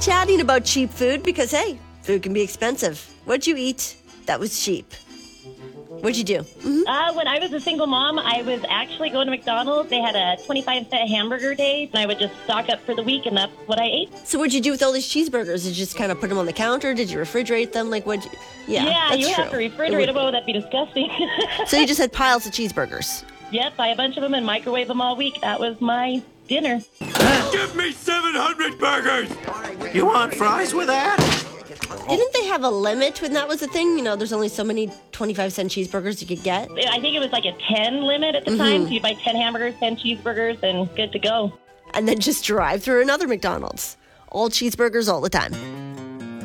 chatting about cheap food because, hey, food can be expensive. What'd you eat that was cheap? What'd you do? Mm-hmm. When I was a single mom, I was actually going to McDonald's. They had a 25-cent hamburger day, and I would just stock up for the week, and that's what I ate. So what'd you do with all these cheeseburgers? Did you just kind of put them on the counter? Did you refrigerate them? Like, what'd you... Yeah, that's you true. have to refrigerate them. Oh, that'd be disgusting. So you just had piles of cheeseburgers. Yep, buy a bunch of them and microwave them all week. That was my dinner. Give me 700 burgers! You want fries with that? Didn't they have a limit when that was a thing? You know, there's only so many 25-cent cheeseburgers you could get. I think it was like a 10 limit at the time. So you buy 10 hamburgers, 10 cheeseburgers, and good to go. And then just drive through another McDonald's. All cheeseburgers all the time.